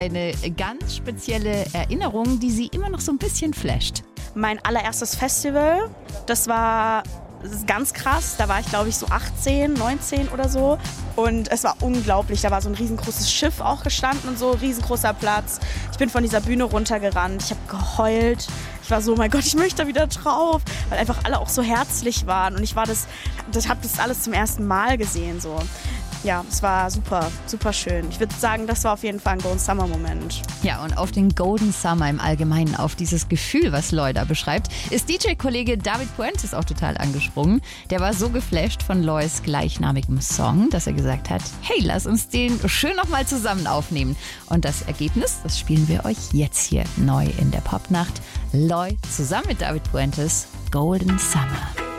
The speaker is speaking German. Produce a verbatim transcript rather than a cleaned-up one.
Eine ganz spezielle Erinnerung, die sie immer noch so ein bisschen flasht. Mein allererstes Festival, das war ganz krass. Da war ich, glaube ich, so achtzehn, neunzehn oder so. Und es war unglaublich. Da war so ein riesengroßes Schiff auch gestanden und so, riesengroßer Platz. Ich bin von dieser Bühne runtergerannt. Ich habe geheult. Ich war so, mein Gott, ich möchte da wieder drauf. Weil einfach alle auch so herzlich waren. Und ich war das, das habe das alles zum ersten Mal gesehen. So. Ja, es war super, super schön. Ich würde sagen, das war auf jeden Fall ein Golden Summer Moment. Ja, und auf den Golden Summer im Allgemeinen, auf dieses Gefühl, was Loy da beschreibt, ist D J-Kollege David Puentes auch total angesprungen. Der war so geflasht von Loys gleichnamigem Song, dass er gesagt hat, hey, lass uns den schön nochmal zusammen aufnehmen. Und das Ergebnis, das spielen wir euch jetzt hier neu in der Popnacht. Loy zusammen mit David Puentes, Golden Summer.